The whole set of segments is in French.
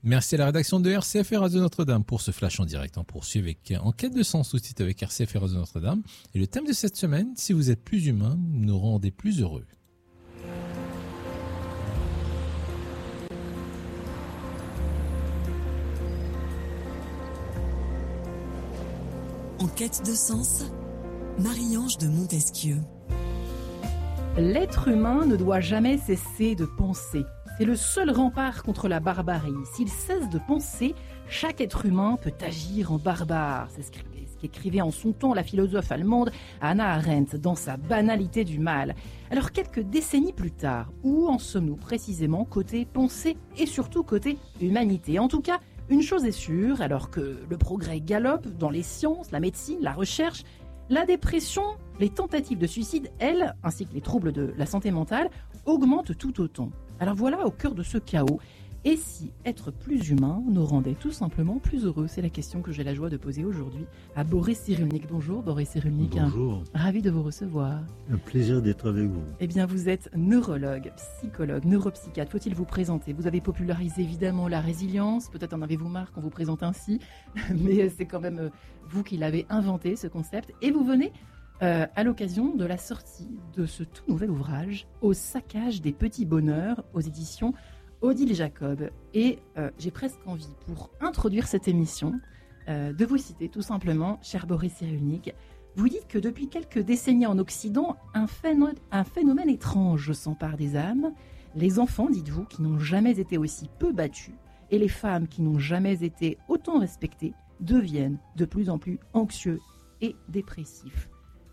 Merci à la rédaction de RCF et Radio Notre-Dame pour ce flash en direct. On poursuit avec Enquête de sens sous-titre avec RCF et Radio Notre-Dame. Et le thème de cette semaine, si vous êtes plus humain, nous rendez plus heureux. En quête de sens, Marie-Ange de Montesquieu. L'être humain ne doit jamais cesser de penser. C'est le seul rempart contre la barbarie. S'il cesse de penser, chaque être humain peut agir en barbare. C'est ce qu'écrivait en son temps la philosophe allemande Hannah Arendt dans sa Banalité du mal. Alors quelques décennies plus tard, où en sommes-nous précisément côté pensée et surtout côté humanité? En tout cas, une chose est sûre, alors que le progrès galope dans les sciences, la médecine, la recherche, la dépression, les tentatives de suicide, elles, ainsi que les troubles de la santé mentale, augmentent tout autant. Alors voilà, au cœur de ce chaos, et si être plus humain nous rendait tout simplement plus heureux? C'est la question que j'ai la joie de poser aujourd'hui à Boris Cyrulnik. Bonjour Boris Cyrulnik. Bonjour. Ravi de vous recevoir. Un plaisir d'être avec vous. Eh bien, vous êtes neurologue, psychologue, neuropsychiatre. Faut-il vous présenter? Vous avez popularisé évidemment la résilience. Peut-être en avez-vous marre qu'on vous présente ainsi, mais c'est quand même vous qui l'avez inventé, ce concept. Et vous venez à l'occasion de la sortie de ce tout nouvel ouvrage, Au saccage des petits bonheurs, aux éditions Odile Jacob. Et j'ai presque envie, pour introduire cette émission, de vous citer tout simplement, cher Boris Cyrulnik. Vous dites que depuis quelques décennies en Occident, un phénomène étrange s'empare des âmes. Les enfants, dites-vous, qui n'ont jamais été aussi peu battus, et les femmes qui n'ont jamais été autant respectées, deviennent de plus en plus anxieux et dépressifs.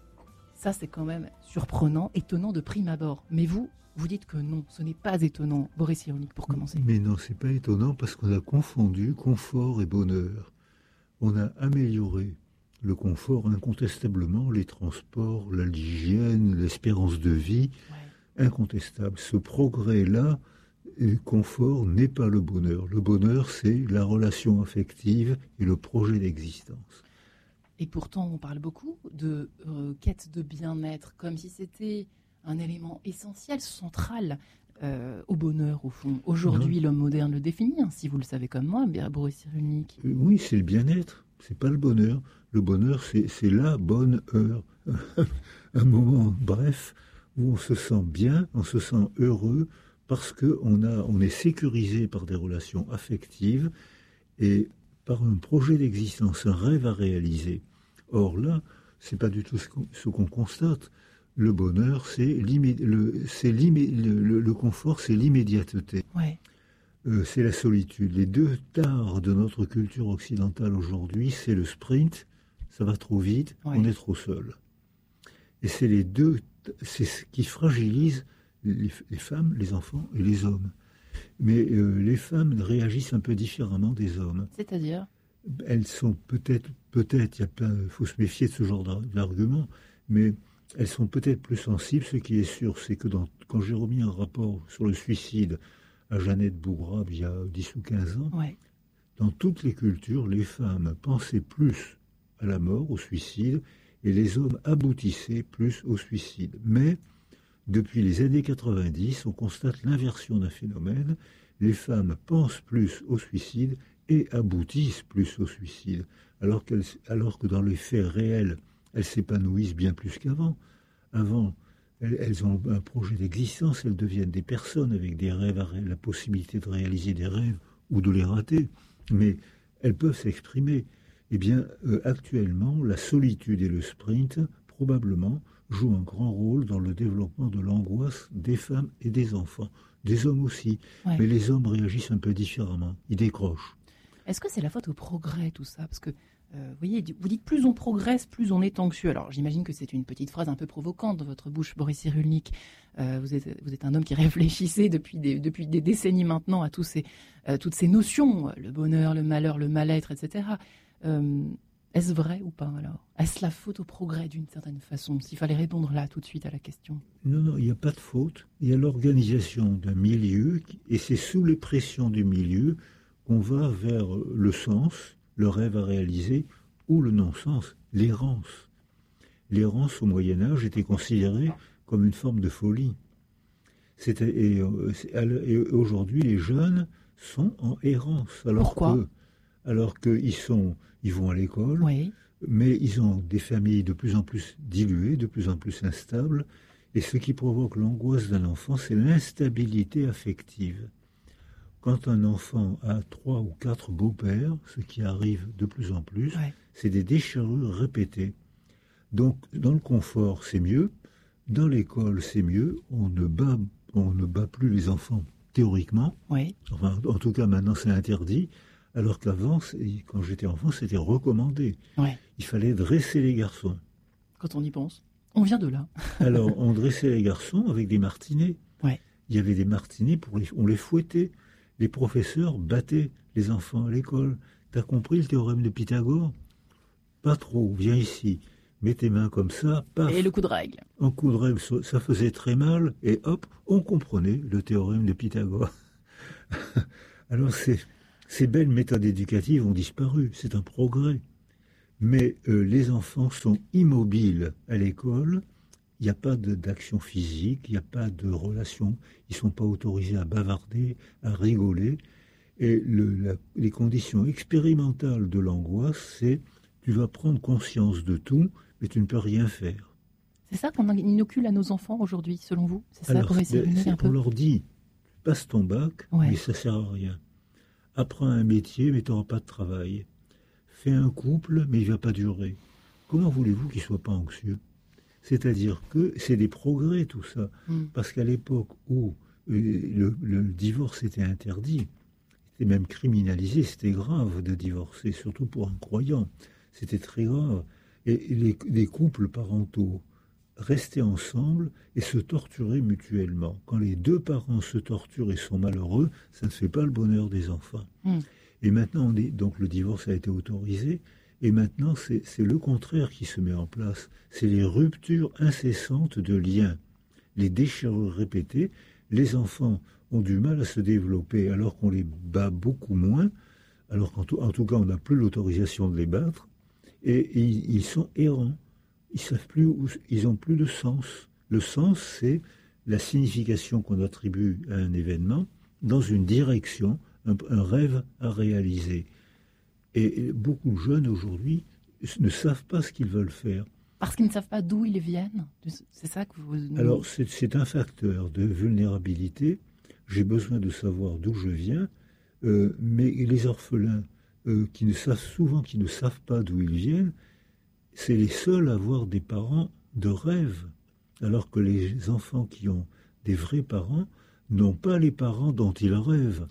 Ça, c'est quand même surprenant, étonnant de prime abord. Mais vous dites que non, ce n'est pas étonnant. Boris Cyrulnik, pour commencer. Mais non, c'est pas étonnant parce qu'on a confondu confort et bonheur. On a amélioré le confort incontestablement, les transports, l'hygiène, l'espérance de vie, incontestable. Ce progrès-là, le confort n'est pas le bonheur. Le bonheur, c'est la relation affective et le projet d'existence. Et pourtant, on parle beaucoup de quête de bien-être, comme si c'était un élément essentiel, central au bonheur, au fond. Aujourd'hui, l'homme moderne le définit, si vous le savez comme moi, Boris Cyrulnik. Oui, c'est le bien-être, c'est pas le bonheur. Le bonheur, c'est la bonne heure. Un moment bref où on se sent bien, on se sent heureux, parce qu'on est sécurisé par des relations affectives et par un projet d'existence, un rêve à réaliser. Or là, c'est pas du tout ce qu'on constate. Le bonheur, le confort, c'est l'immédiateté. Ouais. C'est la solitude. Les deux tares de notre culture occidentale aujourd'hui, c'est le sprint, ça va trop vite, on est trop seul. Et c'est c'est ce qui fragilise les femmes, les enfants et les hommes. Mais les femmes réagissent un peu différemment des hommes. C'est-à-dire ? Elles sont peut-être, il faut se méfier de ce genre d'argument, mais elles sont peut-être plus sensibles. Ce qui est sûr, c'est que quand j'ai remis un rapport sur le suicide à Jeannette Bougrave il y a 10 ou 15 ans, dans toutes les cultures, les femmes pensaient plus à la mort, au suicide, et les hommes aboutissaient plus au suicide. Mais depuis les années 90, on constate l'inversion d'un phénomène. Les femmes pensent plus au suicide et aboutissent plus au suicide, alors que dans les faits réels, elles s'épanouissent bien plus qu'avant. Avant, elles ont un projet d'existence, elles deviennent des personnes avec des rêves, la possibilité de réaliser des rêves ou de les rater, mais elles peuvent s'exprimer. Eh bien, actuellement, la solitude et le sprint, probablement, jouent un grand rôle dans le développement de l'angoisse des femmes et des enfants, des hommes aussi. Mais les hommes réagissent un peu différemment, ils décrochent. Est-ce que c'est la faute au progrès, tout ça? Parce que, vous voyez, vous dites plus on progresse, plus on est anxieux. Alors, j'imagine que c'est une petite phrase un peu provocante dans votre bouche, Boris Cyrulnik. Vous êtes un homme qui réfléchissait depuis des décennies maintenant à toutes ces notions, le bonheur, le malheur, le mal-être, etc. Est-ce vrai ou pas, alors? Est-ce la faute au progrès, d'une certaine façon, s'il fallait répondre là, tout de suite, à la question? Non, il n'y a pas de faute. Il y a l'organisation d'un milieu, et c'est sous les pressions du milieu qu'on va vers le sens, le rêve à réaliser, ou le non-sens, l'errance. L'errance, au Moyen-Âge, était considérée comme une forme de folie. Et aujourd'hui, les jeunes sont en errance. Pourquoi ? Alors qu'ils vont à l'école, Oui. mais ils ont des familles de plus en plus diluées, de plus en plus instables. Et ce qui provoque l'angoisse d'un enfant, c'est l'instabilité affective. Quand un enfant a 3 ou 4 beaux-pères, ce qui arrive de plus en plus, c'est des déchirures répétées. Donc, dans le confort, c'est mieux. Dans l'école, c'est mieux. On ne bat plus les enfants, théoriquement. Oui. Enfin, en tout cas, maintenant, c'est interdit. Alors qu'avant, quand j'étais enfant, c'était recommandé. Ouais. Il fallait dresser les garçons. Quand on y pense. On vient de là. Alors, on dressait les garçons avec des martinets. Ouais. Il y avait des martinets, on les fouettait. Les professeurs battaient les enfants à l'école. T'as compris le théorème de Pythagore ? Pas trop, viens ici. Mets tes mains comme ça, paf. Et le coup de règle. Un coup de règle, ça faisait très mal, et hop, on comprenait le théorème de Pythagore. Alors, ces belles méthodes éducatives ont disparu, c'est un progrès. Mais les enfants sont immobiles à l'école, il n'y a pas d'action physique, il n'y a pas de relation, ils ne sont pas autorisés à bavarder, à rigoler. Et les conditions expérimentales de l'angoisse, c'est tu dois prendre conscience de tout, mais tu ne peux rien faire. C'est ça qu'on inocule à nos enfants aujourd'hui, selon vous ? C'est ça pour essayer de un peu. On leur dit, passe ton bac, mais ça ne sert à rien. Apprends un métier, mais tu n'auras pas de travail. Fais un couple, mais il ne va pas durer. Comment voulez-vous qu'il ne soit pas anxieux ? C'est-à-dire que c'est des progrès, tout ça. Parce qu'à l'époque où le divorce était interdit, c'était même criminalisé, c'était grave de divorcer, surtout pour un croyant. C'était très grave. Et les couples parentaux restaient ensemble et se torturaient mutuellement. Quand les deux parents se torturent et sont malheureux, ça ne fait pas le bonheur des enfants. Et maintenant, donc le divorce a été autorisé. Et maintenant, c'est le contraire qui se met en place. C'est les ruptures incessantes de liens, les déchirures répétées. Les enfants ont du mal à se développer alors qu'on les bat beaucoup moins, alors qu'en tout cas, on n'a plus l'autorisation de les battre. Et ils sont errants. Ils savent plus ils n'ont plus de sens. Le sens, c'est la signification qu'on attribue à un événement dans une direction, un rêve à réaliser. Et beaucoup de jeunes aujourd'hui ne savent pas ce qu'ils veulent faire. Parce qu'ils ne savent pas d'où ils viennent. C'est ça que vous... Alors, c'est un facteur de vulnérabilité. J'ai besoin de savoir d'où je viens. Mais les orphelins qui ne savent pas d'où ils viennent, c'est les seuls à avoir des parents de rêve. Alors que les enfants qui ont des vrais parents n'ont pas les parents dont ils rêvent.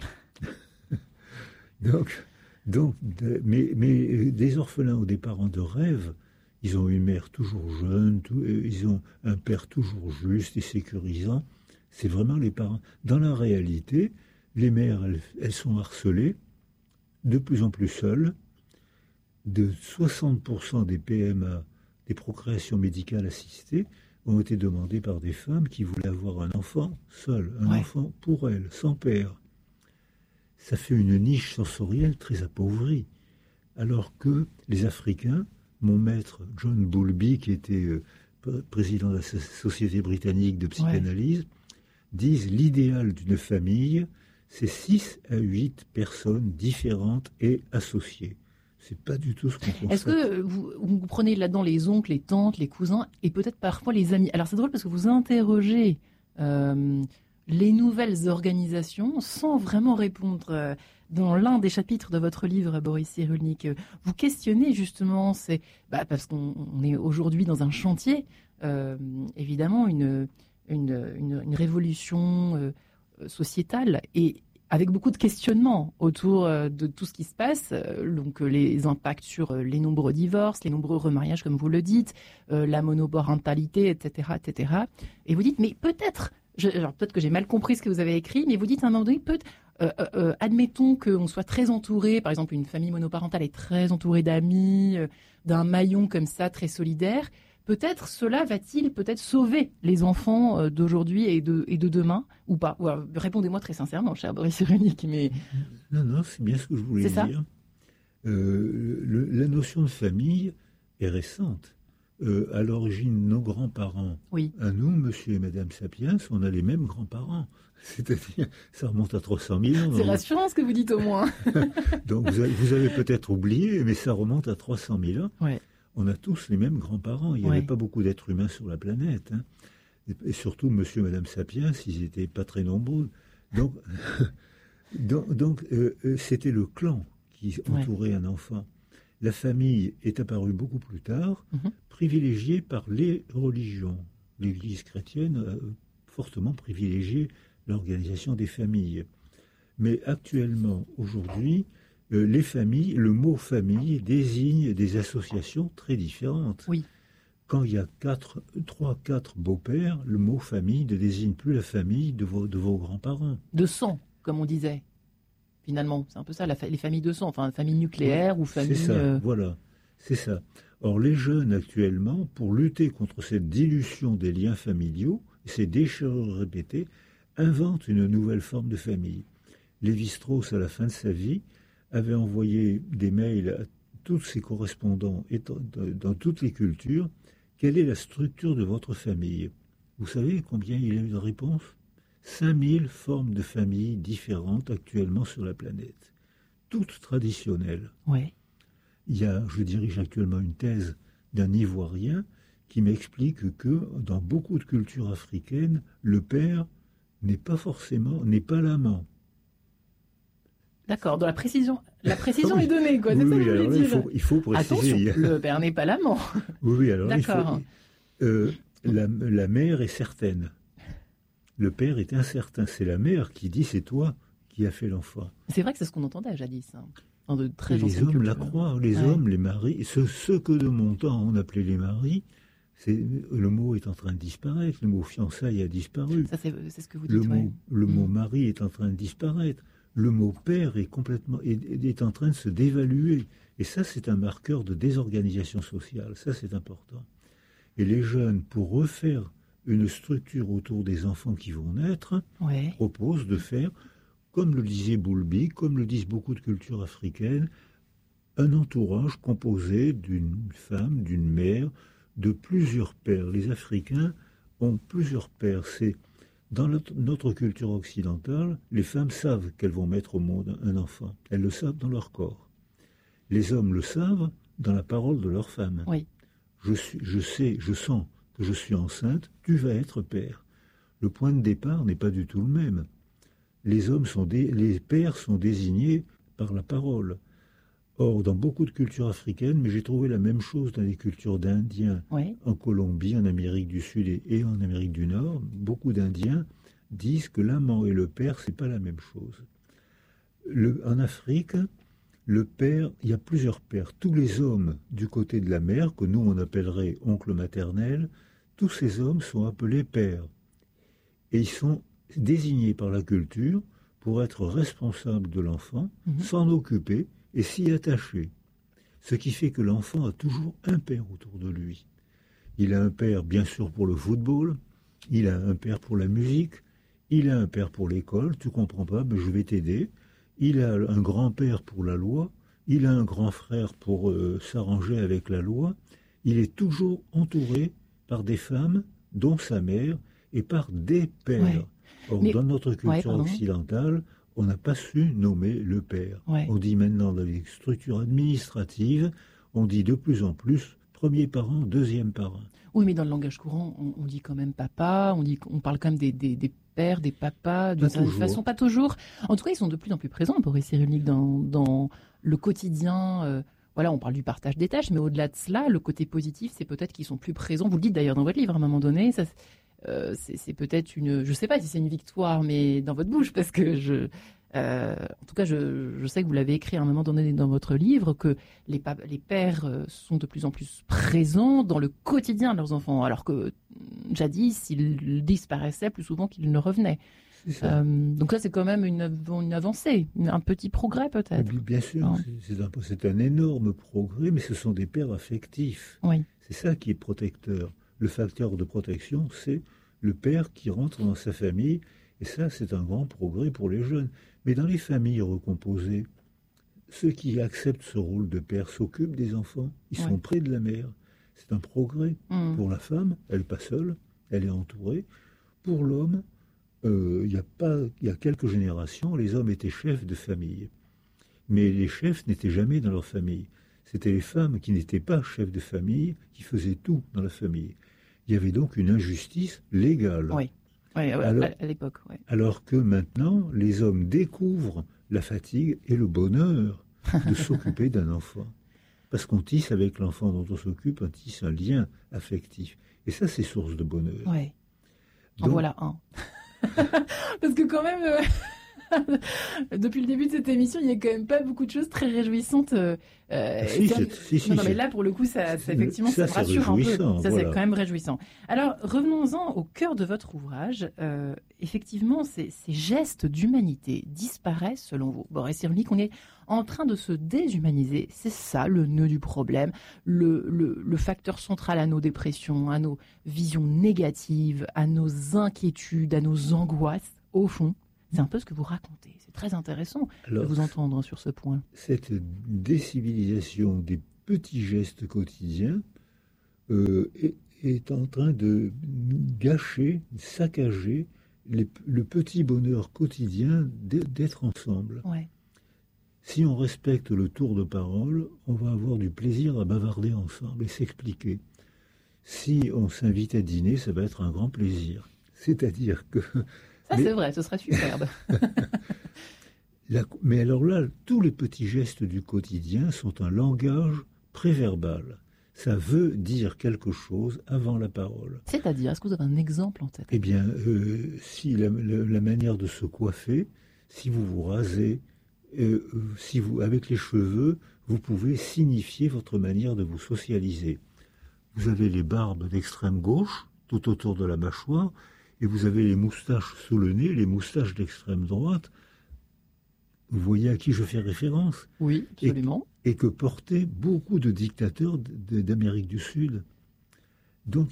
Mais des orphelins ou des parents de rêve, ils ont une mère toujours jeune, ils ont un père toujours juste et sécurisant. C'est vraiment les parents. Dans la réalité, les mères, elles sont harcelées, de plus en plus seules. De 60% des PMA, des procréations médicales assistées, ont été demandées par des femmes qui voulaient avoir un enfant seul, un enfant pour elles, sans père. Ça fait une niche sensorielle très appauvrie. Alors que les Africains, mon maître John Bowlby, qui était président de la Société britannique de psychanalyse, disent l'idéal d'une famille, c'est 6 à 8 personnes différentes et associées. C'est pas du tout ce qu'on constate. Est-ce que vous prenez là-dedans les oncles, les tantes, les cousins et peut-être parfois les amis ? Alors c'est drôle parce que vous interrogez les nouvelles organisations sans vraiment répondre. Dans l'un des chapitres de votre livre, Boris Cyrulnik, vous questionnez justement, parce qu'on est aujourd'hui dans un chantier, évidemment une révolution sociétale et avec beaucoup de questionnements autour de tout ce qui se passe, donc les impacts sur les nombreux divorces, les nombreux remariages, comme vous le dites, la monoparentalité, etc., etc. Et vous dites, mais peut-être que j'ai mal compris ce que vous avez écrit, mais vous dites à un moment donné, admettons qu'on soit très entouré, par exemple une famille monoparentale est très entourée d'amis, d'un maillon comme ça, très solidaire, peut-être cela va-t-il peut-être sauver les enfants d'aujourd'hui et de demain, ou pas ? Répondez-moi très sincèrement, cher Boris Cyrulnik. Mais... Non, c'est bien ce que je voulais dire. La notion de famille est récente. à l'origine, nos grands-parents, Oui. à nous, monsieur et madame Sapiens, on a les mêmes grands-parents. C'est-à-dire, ça remonte à 300 000 ans. C'est rassurant ce que vous dites au moins. Donc vous avez peut-être oublié, mais ça remonte à 300 000 ans. Ouais. On a tous les mêmes grands-parents. Il n'y avait pas beaucoup d'êtres humains sur la planète. Hein. Et surtout, monsieur et madame Sapiens, ils n'étaient pas très nombreux. Donc, c'était le clan qui entourait un enfant. La famille est apparue beaucoup plus tard, privilégiée par les religions. L'Église chrétienne a fortement privilégié l'organisation des familles. Mais actuellement, aujourd'hui, les familles, le mot famille désigne des associations très différentes. Oui. Quand il y a 3-4 beaux-pères, le mot famille ne désigne plus la famille de vos grands-parents. De sang, comme on disait. Finalement, c'est un peu ça, les familles de sang, enfin, famille nucléaire ou famille... C'est ça, voilà, c'est ça. Or, les jeunes actuellement, pour lutter contre cette dilution des liens familiaux, ces déchirures répétées, inventent une nouvelle forme de famille. Lévi-Strauss, à la fin de sa vie, avait envoyé des mails à tous ses correspondants dans toutes les cultures. Quelle est la structure de votre famille? Vous savez combien il a eu de réponses? 5000 formes de familles différentes actuellement sur la planète, toutes traditionnelles. Ouais. Je dirige actuellement une thèse d'un Ivoirien qui m'explique que dans beaucoup de cultures africaines, le père n'est pas l'amant. D'accord, dans la précision est donnée, quoi. C'est oui, ça que je voulais dire. Il faut préciser. Attention, le père n'est pas l'amant. Oui, alors d'accord. La mère est certaine. Le père est incertain. C'est la mère qui dit c'est toi qui as fait l'enfant. C'est vrai que c'est ce qu'on entendait jadis. Hein, dans de très les hommes la croient, les hommes, les maris, ceux que de mon temps on appelait les maris. Le mot est en train de disparaître. Le mot fiançailles a disparu. Ça, c'est ce que vous dites. Le mot mari est en train de disparaître. Le mot père est en train de se dévaluer. Et ça, c'est un marqueur de désorganisation sociale. Ça, c'est important. Et les jeunes, pour refaire une structure autour des enfants qui vont naître, proposent de faire, comme le disait Boulby, comme le disent beaucoup de cultures africaines, un entourage composé d'une femme, d'une mère, de plusieurs pères. Les Africains ont plusieurs pères. Dans notre culture occidentale, les femmes savent qu'elles vont mettre au monde un enfant. Elles le savent dans leur corps. Les hommes le savent dans la parole de leur femme. Oui. Je sens que je suis enceinte, tu vas être père. Le point de départ n'est pas du tout le même. Les pères sont désignés par la parole. Or, dans beaucoup de cultures africaines, mais j'ai trouvé la même chose dans les cultures d'Indiens, en Colombie, en Amérique du Sud et en Amérique du Nord, beaucoup d'Indiens disent que l'amant et le père, c'est pas la même chose. En Afrique, le père, il y a plusieurs pères. Tous les hommes du côté de la mère, que nous on appellerait oncle maternel, tous ces hommes sont appelés pères. Et ils sont désignés par la culture pour être responsables de l'enfant, s'en occuper et s'y attacher. Ce qui fait que l'enfant a toujours un père autour de lui. Il a un père, bien sûr, pour le football, il a un père pour la musique, il a un père pour l'école, tu comprends pas, mais je vais t'aider. Il a un grand-père pour la loi, il a un grand frère pour s'arranger avec la loi. Il est toujours entouré par des femmes, dont sa mère, et par des pères. Or, dans notre culture occidentale, on n'a pas su nommer le père. On dit maintenant dans les structures administratives, on dit de plus en plus premier parent, deuxième parent. Oui, mais dans le langage courant, on dit quand même papa, on parle quand même des pères, des papas, d'une certaine façon, pas toujours. En tout cas, ils sont de plus en plus présents, Boris Cyrulnik, dans le quotidien. On parle du partage des tâches, mais au-delà de cela, le côté positif, c'est peut-être qu'ils sont plus présents. Vous le dites d'ailleurs dans votre livre, à un moment donné, ça, c'est peut-être je ne sais pas si c'est une victoire, mais dans votre bouche, parce que en tout cas, je sais que vous l'avez écrit à un moment donné dans votre livre, que les pères sont de plus en plus présents dans le quotidien de leurs enfants, alors que jadis, ils disparaissaient plus souvent qu'ils ne revenaient. Donc ça, c'est quand même une avancée, un petit progrès peut-être. Bien sûr, c'est un énorme progrès, mais ce sont des pères affectifs. Oui. C'est ça qui est protecteur. Le facteur de protection, c'est le père qui rentre dans sa famille, et ça, c'est un grand progrès pour les jeunes. Mais dans les familles recomposées, ceux qui acceptent ce rôle de père s'occupent des enfants, ils sont près de la mère. C'est un progrès. Pour la femme, elle n'est pas seule, elle est entourée. Pour l'homme, il y a quelques générations, les hommes étaient chefs de famille. Mais les chefs n'étaient jamais dans leur famille. C'était les femmes qui n'étaient pas chefs de famille, qui faisaient tout dans la famille. Il y avait donc une injustice légale. Oui, à l'époque. Oui. Alors que maintenant, les hommes découvrent la fatigue et le bonheur de s'occuper d'un enfant. Parce qu'on tisse avec l'enfant dont on s'occupe, on tisse un lien affectif. Et ça, c'est source de bonheur. Oui. En voilà un. Parce que quand même, depuis le début de cette émission, il n'y a quand même pas beaucoup de choses très réjouissantes. Non, mais là, pour le coup, ça effectivement, ça me rassure un peu. Ça, voilà. C'est quand même réjouissant. Alors, revenons-en au cœur de votre ouvrage. Effectivement, ces gestes d'humanité disparaissent, selon vous. Boris Cyrulnik, on est en train de se déshumaniser. C'est ça, le nœud du problème. Le facteur central à nos dépressions, à nos visions négatives, à nos inquiétudes, à nos angoisses, au fond. C'est un peu ce que vous racontez. C'est très intéressant de vous entendre sur ce point. Cette décivilisation des petits gestes quotidiens est en train de gâcher, saccager le petit bonheur quotidien d'être ensemble. Ouais. Si on respecte le tour de parole, on va avoir du plaisir à bavarder ensemble et s'expliquer. Si on s'invite à dîner, ça va être un grand plaisir. C'est-à-dire que... Ça, c'est vrai, ce serait superbe. Mais alors là, tous les petits gestes du quotidien sont un langage préverbal. Ça veut dire quelque chose avant la parole. C'est-à-dire, est-ce que vous avez un exemple en tête ? Eh bien, si la manière de se coiffer, si vous vous rasez, avec les cheveux, vous pouvez signifier votre manière de vous socialiser. Vous avez les barbes d'extrême gauche, tout autour de la mâchoire, et vous avez les moustaches sous le nez, les moustaches d'extrême droite. Vous voyez à qui je fais référence ? Oui, absolument. Et que portaient beaucoup de dictateurs d'Amérique du Sud. Donc,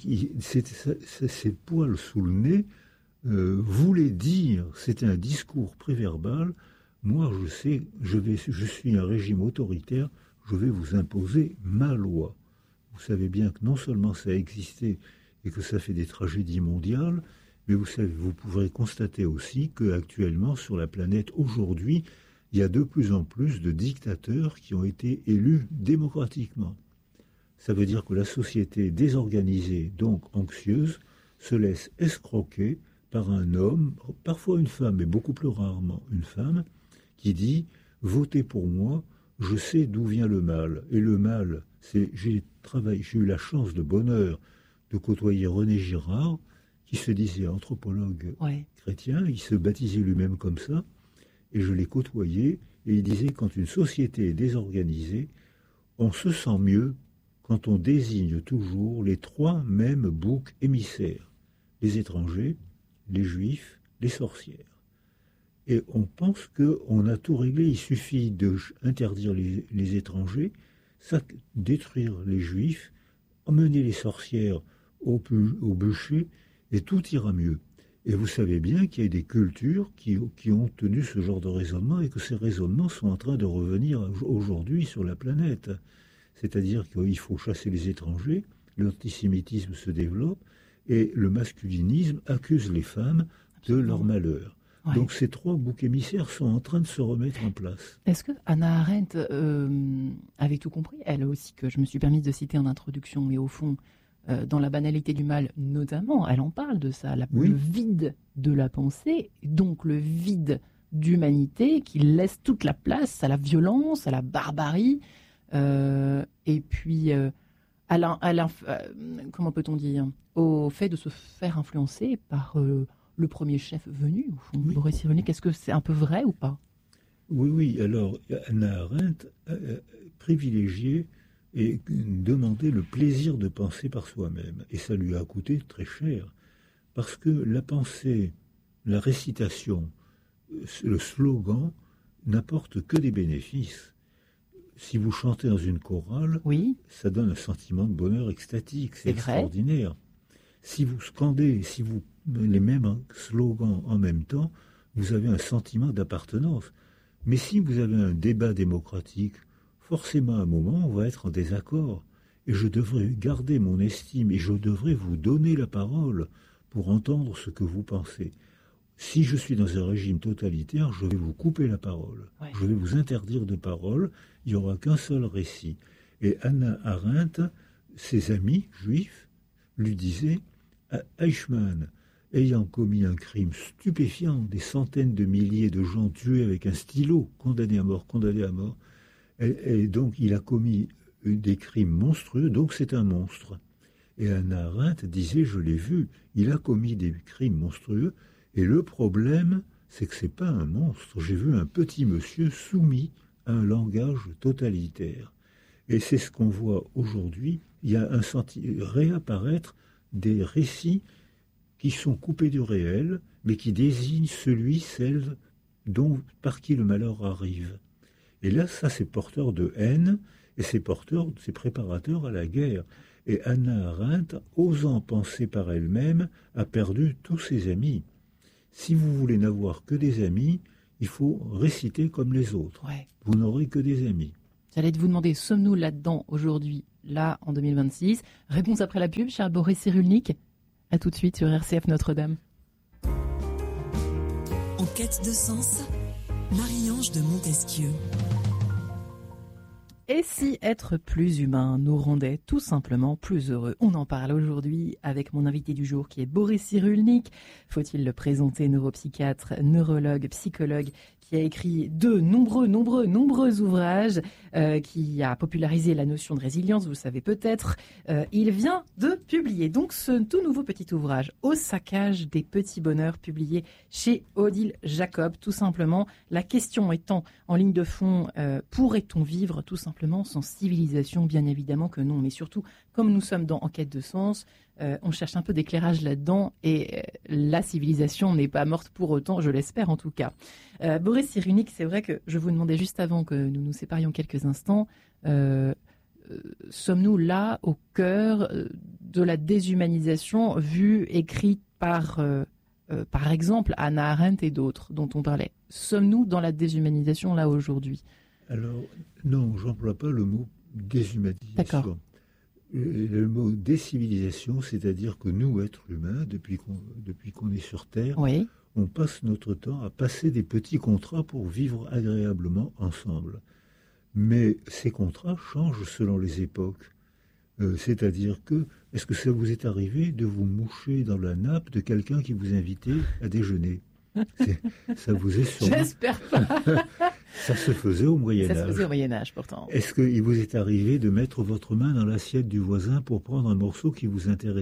ces poils sous le nez voulaient dire, c'était un discours préverbal, moi je sais, je suis un régime autoritaire, je vais vous imposer ma loi. Vous savez bien que non seulement ça a existé et que ça fait des tragédies mondiales, mais vous pourrez constater aussi qu'actuellement, sur la planète, aujourd'hui, il y a de plus en plus de dictateurs qui ont été élus démocratiquement. Ça veut dire que la société désorganisée, donc anxieuse, se laisse escroquer par un homme, parfois une femme, mais beaucoup plus rarement une femme, qui dit « Votez pour moi, je sais d'où vient le mal. » Et le mal, j'ai eu la chance, le bonheur de côtoyer René Girard, qui se disait anthropologue chrétien, il se baptisait lui-même comme ça, et je l'ai côtoyé, et il disait quand une société est désorganisée, on se sent mieux quand on désigne toujours les trois mêmes boucs émissaires, les étrangers, les juifs, les sorcières. Et on pense qu'on a tout réglé, il suffit d'interdire les étrangers, détruire les juifs, emmener les sorcières au bûcher, et tout ira mieux. Et vous savez bien qu'il y a des cultures qui ont tenu ce genre de raisonnement et que ces raisonnements sont en train de revenir aujourd'hui sur la planète. C'est-à-dire qu'il faut chasser les étrangers, l'antisémitisme se développe et le masculinisme accuse les femmes de leur malheur. Ouais. Donc ces trois boucs émissaires sont en train de se remettre en place. Est-ce que Hannah Arendt avait tout compris, elle aussi, que je me suis permis de citer en introduction, mais au fond, dans La banalité du mal, notamment, elle en parle de ça, le vide de la pensée, donc le vide d'humanité qui laisse toute la place à la violence, à la barbarie, et puis comment peut-on dire, au fait de se faire influencer par le premier chef venu, au fond, Boris Cyrulnik. Est-ce que c'est un peu vrai ou pas ? Oui. Alors, Hannah Arendt privilégiait et demandait le plaisir de penser par soi-même. Et ça lui a coûté très cher, parce que la pensée, la récitation, le slogan n'apportent que des bénéfices. Si vous chantez dans une chorale, ça donne un sentiment de bonheur extatique, c'est extraordinaire. Si vous scandez, si vous les mêmes slogans en même temps, vous avez un sentiment d'appartenance. Mais si vous avez un débat démocratique, forcément à un moment, on va être en désaccord. et je devrais garder mon estime et je devrais vous donner la parole pour entendre ce que vous pensez. Si je suis dans un régime totalitaire, je vais vous couper la parole. Ouais. Je vais vous interdire de parole. Il n'y aura qu'un seul récit. Et Hannah Arendt, ses amis juifs, lui disaient « Eichmann, ayant commis un crime stupéfiant, des centaines de milliers de gens tués avec un stylo, condamnés à mort, et donc il a commis des crimes monstrueux, donc c'est un monstre. » Et Hannah Arendt disait « Je l'ai vu, il a commis des crimes monstrueux, et le problème, c'est que c'est pas un monstre. J'ai vu un petit monsieur soumis à un langage totalitaire. » Et c'est ce qu'on voit aujourd'hui. Il y a réapparaître des récits qui sont coupés du réel, mais qui désignent celle par qui le malheur arrive. Et là, ça, c'est porteur de haine, et c'est préparateur à la guerre. Et Hannah Arendt, osant penser par elle-même, a perdu tous ses amis. Si vous voulez n'avoir que des amis, il faut réciter comme les autres. Ouais. Vous n'aurez que des amis. J'allais vous demander, sommes-nous là-dedans aujourd'hui, là, en 2026 ? Réponse après la pub, cher Boris Cyrulnik. À tout de suite sur RCF Notre-Dame. En quête de sens, Marie-Ange de Montesquieu. Et si être plus humain nous rendait tout simplement plus heureux ? On en parle aujourd'hui avec mon invité du jour qui est Boris Cyrulnik. Faut-il le présenter ? Neuropsychiatre, neurologue, psychologue, qui a écrit de nombreux ouvrages, qui a popularisé la notion de résilience, vous le savez peut-être. Il vient de publier donc ce tout nouveau petit ouvrage, Au saccage des petits bonheurs, publié chez Odile Jacob. Tout simplement, la question étant en ligne de fond, pourrait-on vivre tout simplement sans civilisation ? Bien évidemment que non, mais surtout, comme nous sommes dans Enquête de sens, on cherche un peu d'éclairage là-dedans et la civilisation n'est pas morte pour autant, je l'espère en tout cas. Boris Cyrulnik, c'est vrai que je vous demandais juste avant que nous nous séparions quelques instants, sommes-nous là au cœur de la déshumanisation vue, écrite par exemple Hannah Arendt et d'autres dont on parlait ? Sommes-nous dans la déshumanisation là aujourd'hui ? Alors non, j'emploie pas le mot déshumanisation. D'accord. Le mot décivilisation, c'est-à-dire que nous, êtres humains, depuis qu'on est sur Terre, oui, on passe notre temps à passer des petits contrats pour vivre agréablement ensemble. Mais ces contrats changent selon les époques. C'est-à-dire que, est-ce que ça vous est arrivé de vous moucher dans la nappe de quelqu'un qui vous invitait à déjeuner ? Ça vous est sûrement... J'espère pas. Ça se faisait au Moyen-Âge. Ça se faisait au Moyen-Âge, pourtant. Est-ce qu'il vous est arrivé de mettre votre main dans l'assiette du voisin pour prendre un morceau qui vous intéressait ?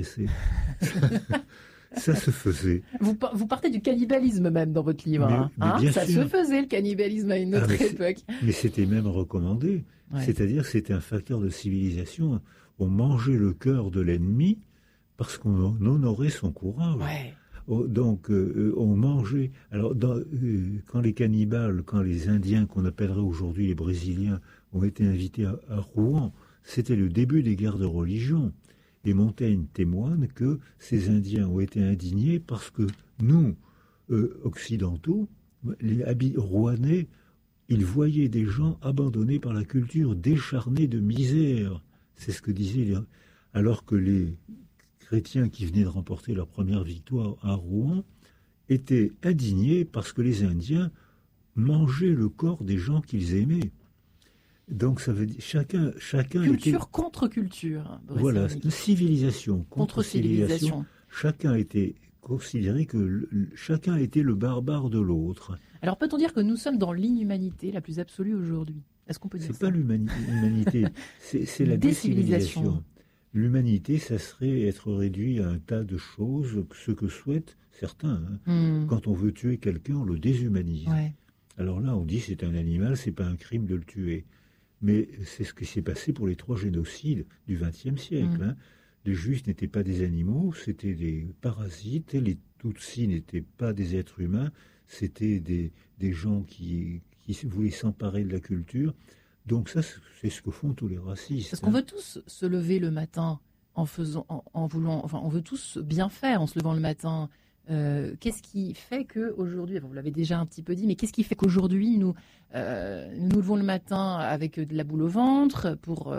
Ça se faisait. Vous partez du cannibalisme même dans votre livre. Mais bien ça sûr. Se faisait, le cannibalisme, à une autre époque. Mais c'était même recommandé. Ouais. C'est-à-dire que c'était un facteur de civilisation. On mangeait le cœur de l'ennemi parce qu'on honorait son courage. Ouais. Donc, on mangeait. Alors, quand les cannibales, quand les Indiens, qu'on appellerait aujourd'hui les Brésiliens, ont été invités à Rouen, c'était le début des guerres de religion. Et Montaigne témoigne que ces Indiens ont été indignés parce que nous, occidentaux, les Rouennais, ils voyaient des gens abandonnés par la culture, décharnés de misère. C'est ce que disaient alors que les chrétiens qui venaient de remporter leur première victoire à Rouen étaient indignés parce que les Indiens mangeaient le corps des gens qu'ils aimaient. Donc ça veut dire chacun culture contre culture. Voilà, civilisation contre civilisation. Chacun était considéré que chacun était le barbare de l'autre. Alors peut-on dire que nous sommes dans l'inhumanité la plus absolue aujourd'hui ? Est-ce qu'on peut dire ça ? C'est pas l'humanité, c'est la décivilisation. L'humanité, ça serait être réduit à un tas de choses, ce que souhaitent certains. Quand on veut tuer quelqu'un, on le déshumanise. Ouais. Alors là, on dit c'est un animal, c'est pas un crime de le tuer. Mais c'est ce qui s'est passé pour les 3 génocides du XXe siècle. Les Juifs n'étaient pas des animaux, c'était des parasites. Les Tutsis n'étaient pas des êtres humains, c'était des gens qui voulaient s'emparer de la culture. Donc ça, c'est ce que font tous les racistes. Parce qu'on veut tous se lever le matin on veut tous bien faire en se levant le matin. Qu'est-ce qui fait qu'aujourd'hui, vous l'avez déjà un petit peu dit, mais qu'est-ce qui fait qu'aujourd'hui, nous nous levons le matin avec de la boule au ventre pour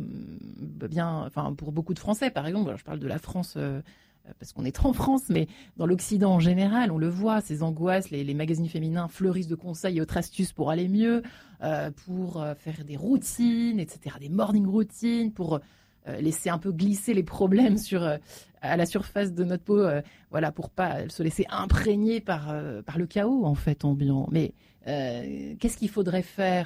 pour beaucoup de Français, par exemple. Alors, je parle de la France parce qu'on est en France, mais dans l'Occident en général, on le voit, ces angoisses, les magazines féminins fleurissent de conseils et autres astuces pour aller mieux, pour faire des routines, etc., des morning routines, pour laisser un peu glisser les problèmes à la surface de notre peau, pour pas se laisser imprégner par le chaos en fait ambiant. Mais qu'est-ce qu'il faudrait faire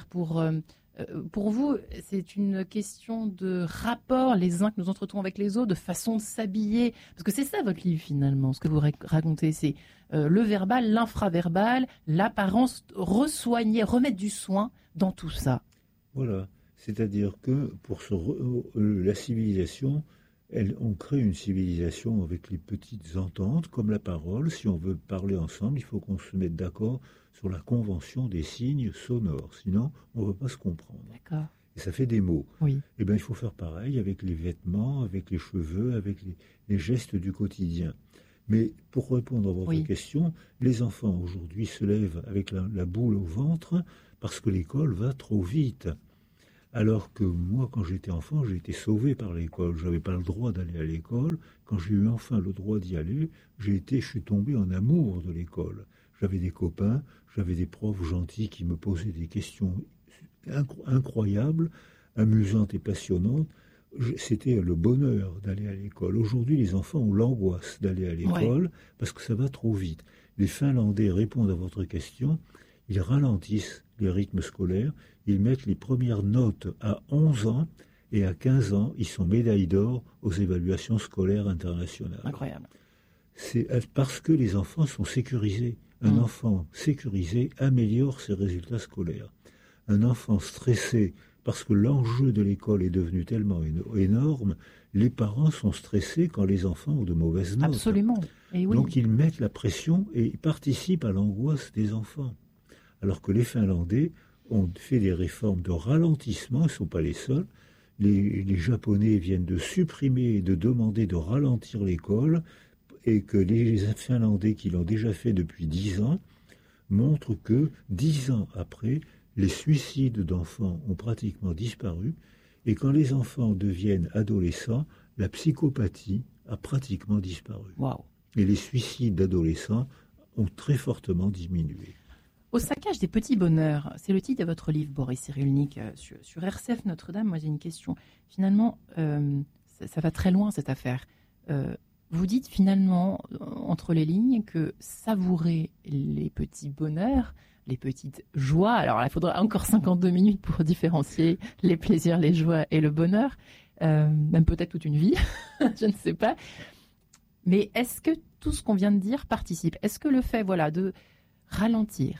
pour vous, c'est une question de rapport les uns que nous entretenons avec les autres, de façon de s'habiller, parce que c'est ça votre livre finalement, ce que vous racontez, c'est le verbal, l'infraverbal, l'apparence, remettre du soin dans tout ça. Voilà. C'est-à-dire que pour la civilisation, on crée une civilisation avec les petites ententes, comme la parole. Si on veut parler ensemble, il faut qu'on se mette d'accord sur la convention des signes sonores. Sinon, on ne va pas se comprendre. D'accord. Et ça fait des mots. Oui. Eh bien, il faut faire pareil avec les vêtements, avec les cheveux, avec les gestes du quotidien. Mais pour répondre à votre question, les enfants aujourd'hui se lèvent avec la boule au ventre parce que l'école va trop vite. Alors que moi, quand j'étais enfant, j'ai été sauvé par l'école. Je n'avais pas le droit d'aller à l'école. Quand j'ai eu enfin le droit d'y aller, je suis tombé en amour de l'école. J'avais des copains, j'avais des profs gentils qui me posaient des questions incroyables, amusantes et passionnantes. C'était le bonheur d'aller à l'école. Aujourd'hui, les enfants ont l'angoisse d'aller à l'école parce que ça va trop vite. Les Finlandais répondent à votre question. Ils ralentissent les rythmes scolaires. Ils mettent les premières notes à 11 ans et à 15 ans, ils sont médailles d'or aux évaluations scolaires internationales. Incroyable. C'est parce que les enfants sont sécurisés. Un enfant sécurisé améliore ses résultats scolaires. Un enfant stressé, parce que l'enjeu de l'école est devenu tellement énorme, les parents sont stressés quand les enfants ont de mauvaises notes. Absolument. Et oui. Donc ils mettent la pression et ils participent à l'angoisse des enfants. Alors que les Finlandais ont fait des réformes de ralentissement, ils ne sont pas les seuls. Les Japonais viennent de supprimer et de demander de ralentir l'école, et que les Finlandais qui l'ont déjà fait depuis 10 ans montrent que 10 ans après, les suicides d'enfants ont pratiquement disparu, et quand les enfants deviennent adolescents, la psychopathie a pratiquement disparu. Wow. Et les suicides d'adolescents ont très fortement diminué. Au saccage des petits bonheurs, c'est le titre de votre livre, Boris Cyrulnik, sur RCF Notre-Dame. Moi, j'ai une question. Finalement, ça va très loin, cette affaire. Vous dites finalement, entre les lignes, que savourer les petits bonheurs, les petites joies, alors là, il faudra encore 52 minutes pour différencier les plaisirs, les joies et le bonheur, même peut-être toute une vie, je ne sais pas. Mais est-ce que tout ce qu'on vient de dire participe ? Est-ce que le fait de ralentir,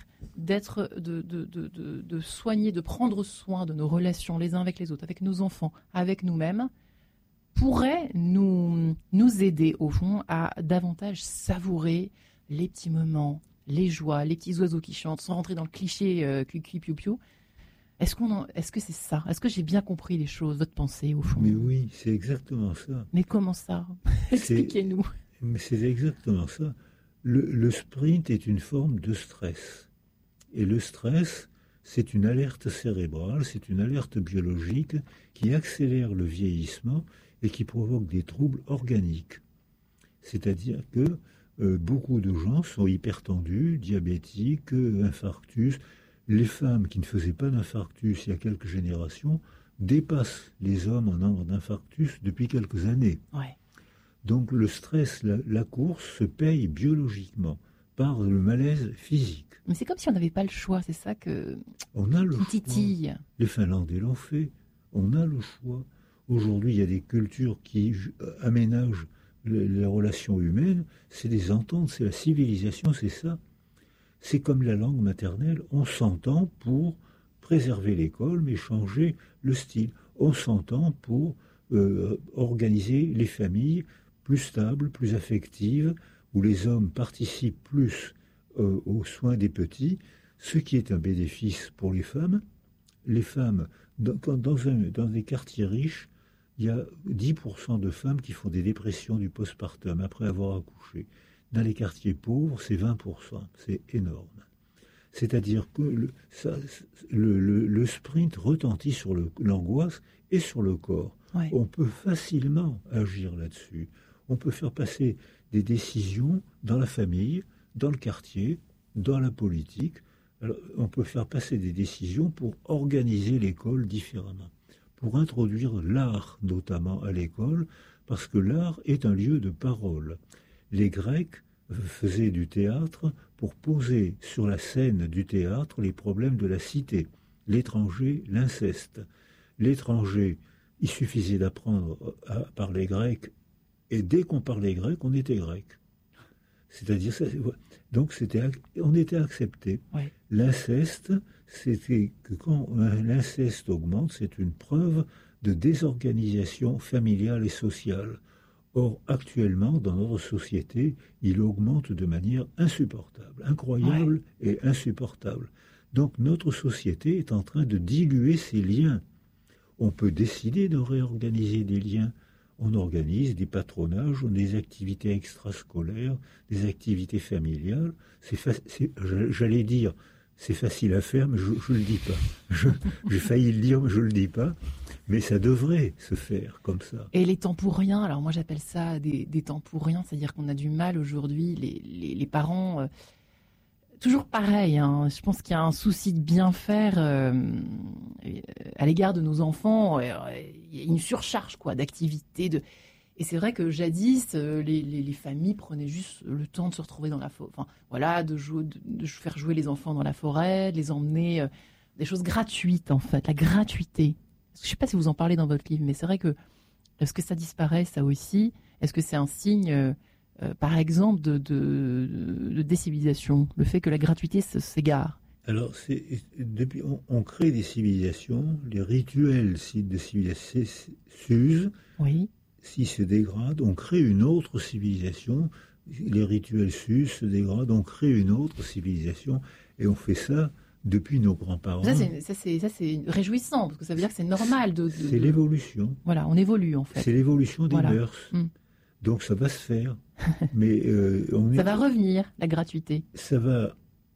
de soigner, de prendre soin de nos relations les uns avec les autres, avec nos enfants, avec nous-mêmes, pourrait nous aider, au fond, à davantage savourer les petits moments, les joies, les petits oiseaux qui chantent, sans rentrer dans le cliché cucu piou piou. Est-ce que c'est ça ? Est-ce que j'ai bien compris les choses, votre pensée, au fond ? Mais oui, c'est exactement ça. Mais comment ça ? Expliquez-nous. Mais c'est exactement ça. Le sprint est une forme de stress. Et le stress, c'est une alerte cérébrale, c'est une alerte biologique qui accélère le vieillissement et qui provoque des troubles organiques. C'est-à-dire que beaucoup de gens sont hypertendus, diabétiques, infarctus. Les femmes qui ne faisaient pas d'infarctus il y a quelques générations dépassent les hommes en nombre d'infarctus depuis quelques années. Ouais. Donc le stress, la course se paye biologiquement par le malaise physique. Mais c'est comme si on n'avait pas le choix, c'est ça que on a le choix. Titille. Les Finlandais l'ont fait. On a le choix. Aujourd'hui, il y a des cultures qui aménagent les relations humaines. C'est des ententes, c'est la civilisation, c'est ça. C'est comme la langue maternelle. On s'entend pour préserver l'école, mais changer le style. On s'entend pour organiser les familles plus stables, plus affectives, où les hommes participent plus aux soins des petits, ce qui est un bénéfice pour les femmes. Les femmes, dans des quartiers riches, il y a 10% de femmes qui font des dépressions du postpartum après avoir accouché. Dans les quartiers pauvres, c'est 20%. C'est énorme. C'est-à-dire que le sprint retentit sur l'angoisse et sur le corps. Ouais. On peut facilement agir là-dessus. On peut faire passer des décisions dans la famille, dans le quartier, dans la politique. Alors, on peut faire passer des décisions pour organiser l'école différemment, pour introduire l'art notamment à l'école, parce que l'art est un lieu de parole. Les Grecs faisaient du théâtre pour poser sur la scène du théâtre les problèmes de la cité, l'étranger, l'inceste. L'étranger, il suffisait d'apprendre à parler grec, et dès qu'on parlait grec, on était grec. C'est-à-dire, donc on était accepté. Ouais. L'inceste, c'était que quand l'inceste augmente, c'est une preuve de désorganisation familiale et sociale. Or, actuellement, dans notre société, il augmente de manière insupportable, incroyable et insupportable. Donc, notre société est en train de diluer ses liens. On peut décider de réorganiser des liens. On organise des patronages, des activités extrascolaires, des activités familiales. J'allais dire, c'est facile à faire, mais je ne le dis pas. J'ai failli le dire, mais je ne le dis pas. Mais ça devrait se faire comme ça. Et les temps pour rien, alors moi j'appelle ça des temps pour rien, c'est-à-dire qu'on a du mal aujourd'hui, les parents, toujours pareil, hein, je pense qu'il y a un souci de bien faire à l'égard de nos enfants, il y a une surcharge quoi, d'activités. Et c'est vrai que jadis, les familles prenaient juste le temps de se retrouver dans la forêt, enfin, voilà, de faire jouer les enfants dans la forêt, de les emmener, des choses gratuites en fait, la gratuité. Je ne sais pas si vous en parlez dans votre livre, mais c'est vrai que est-ce que ça disparaît, ça aussi? Est-ce que c'est un signe, par exemple, de décivilisation, le fait que la gratuité s'égare? Alors, depuis, on crée des civilisations, les rituels de civilisation s'usent, oui. S'ils se dégradent, on crée une autre civilisation, les rituels s'usent, se dégradent, on crée une autre civilisation, et on fait ça depuis nos grands-parents. Ça, c'est réjouissant, parce que ça veut dire que c'est normal C'est l'évolution. Voilà, on évolue en fait. C'est l'évolution des mœurs. Donc ça va se faire. Mais ça va revenir, la gratuité. Ça va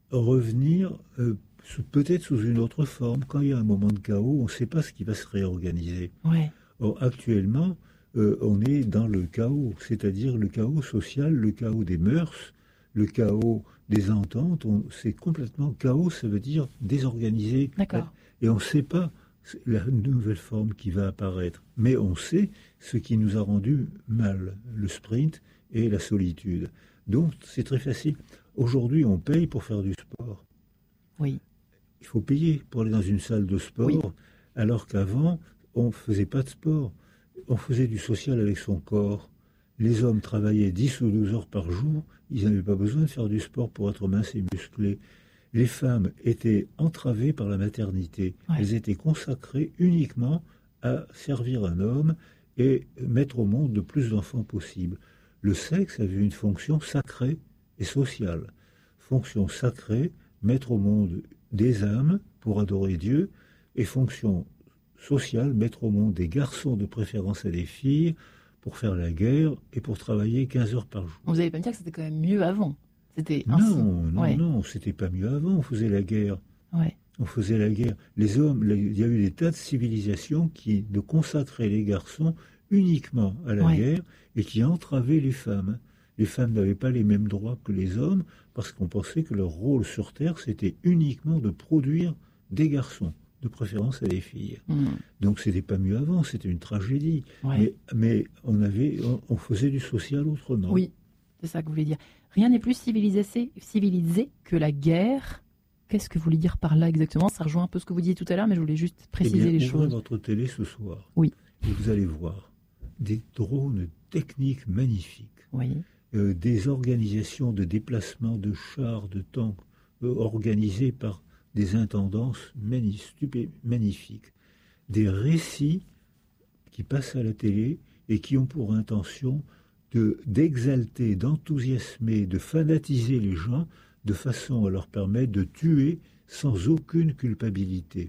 revenir peut-être sous une autre forme. Quand il y a un moment de chaos, on ne sait pas ce qui va se réorganiser. Ouais. Or, actuellement, on est dans le chaos, c'est-à-dire le chaos social, le chaos des mœurs, le chaos des ententes. C'est complètement chaos, ça veut dire désorganisé. D'accord. Et on ne sait pas la nouvelle forme qui va apparaître. Mais on sait ce qui nous a rendu mal, le sprint et la solitude. Donc, c'est très facile. Aujourd'hui, on paye pour faire du sport. Oui. Il faut payer pour aller dans une salle de sport, oui. Alors qu'avant, on ne faisait pas de sport. On faisait du social avec son corps. Les hommes travaillaient 10 ou 12 heures par jour. Ils n'avaient pas besoin de faire du sport pour être minces et musclés. Les femmes étaient entravées par la maternité. Ouais. Elles étaient consacrées uniquement à servir un homme et mettre au monde le plus d'enfants possible. Le sexe avait une fonction sacrée et sociale. Fonction sacrée, mettre au monde des âmes pour adorer Dieu, et fonction sociale, mettre au monde des garçons de préférence à des filles pour faire la guerre et pour travailler 15 heures par jour. Vous n'allez pas me dire que c'était quand même mieux avant? C'était Non, c'était pas mieux avant, on faisait la guerre. Ouais. On faisait la guerre. Les hommes, il y a eu des tas de civilisations qui consacraient les garçons uniquement à la guerre et qui entravaient les femmes. Les femmes n'avaient pas les mêmes droits que les hommes parce qu'on pensait que leur rôle sur Terre, c'était uniquement de produire des garçons, de préférence à des filles. Donc c'était pas mieux avant, c'était une tragédie. Ouais. Mais on faisait du social autrement. Oui, c'est ça que vous voulez dire. Rien n'est plus civilisé que la guerre. Qu'est-ce que vous voulez dire par là exactement? Ça rejoint un peu ce que vous disiez tout à l'heure, mais je voulais juste préciser les choses. Ouvrez votre télé ce soir. Oui. Et vous allez voir des drones techniques magnifiques. Oui. Des organisations de déplacement de chars, de tanks, organisées par des intendances magnifiques. Des récits qui passent à la télé et qui ont pour intention d'exalter, d'enthousiasmer, de fanatiser les gens de façon à leur permettre de tuer sans aucune culpabilité.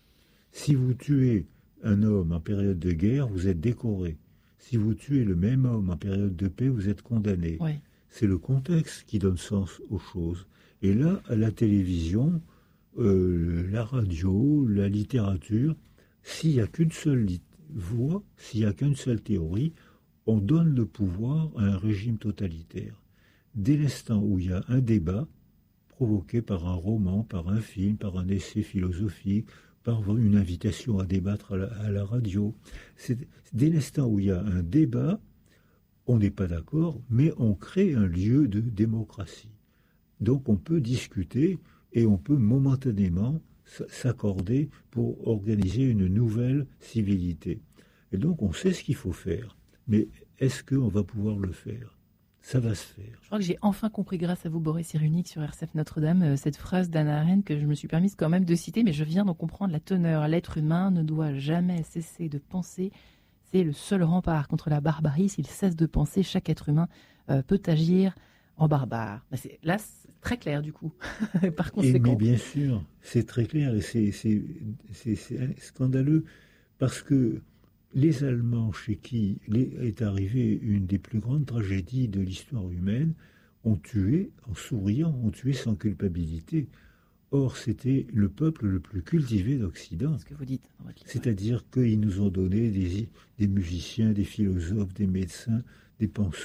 Si vous tuez un homme en période de guerre, vous êtes décoré. Si vous tuez le même homme en période de paix, vous êtes condamné. Ouais. c'est le contexte qui donne sens aux choses. Et là, à la télévision, la radio, la littérature, s'il n'y a qu'une seule voix, s'il n'y a qu'une seule théorie, on donne le pouvoir à un régime totalitaire. Dès l'instant où il y a un débat, provoqué par un roman, par un film, par un essai philosophique, par une invitation à débattre à la radio, dès l'instant où il y a un débat, on n'est pas d'accord, mais on crée un lieu de démocratie. Donc on peut discuter et on peut momentanément s'accorder pour organiser une nouvelle civilité. Et donc on sait ce qu'il faut faire. Mais est-ce qu'on va pouvoir le faire ? Ça va se faire. Je crois que j'ai enfin compris, grâce à vous, Boris Cyrulnik, sur RCF Notre-Dame, cette phrase d'Hannah Arendt que je me suis permise quand même de citer, mais je viens d'en comprendre la teneur. L'être humain ne doit jamais cesser de penser. C'est le seul rempart contre la barbarie. S'il cesse de penser, chaque être humain peut agir en barbare. Là, c'est très clair, du coup, par conséquent. Mais bien sûr, c'est très clair et c'est scandaleux parce que les Allemands, chez qui est arrivée une des plus grandes tragédies de l'histoire humaine, ont tué en souriant, ont tué sans culpabilité. Or, c'était le peuple le plus cultivé d'Occident. Ce que vous dites dans votre livre. C'est-à-dire qu'ils nous ont donné des musiciens, des philosophes, des médecins, des penseurs.